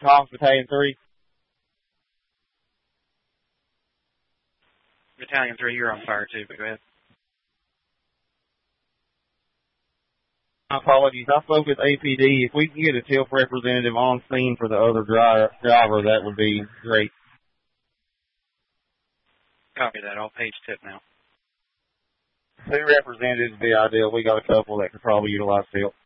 Tom's Battalion 3. Battalion 3, you're on fire too, but go ahead. My apologies. I spoke with APD. If we can get a TILF representative on scene for the other driver, that would be great. Copy that. I'll page tip now. 2 representatives would be ideal. We got a couple that could probably utilize TILF.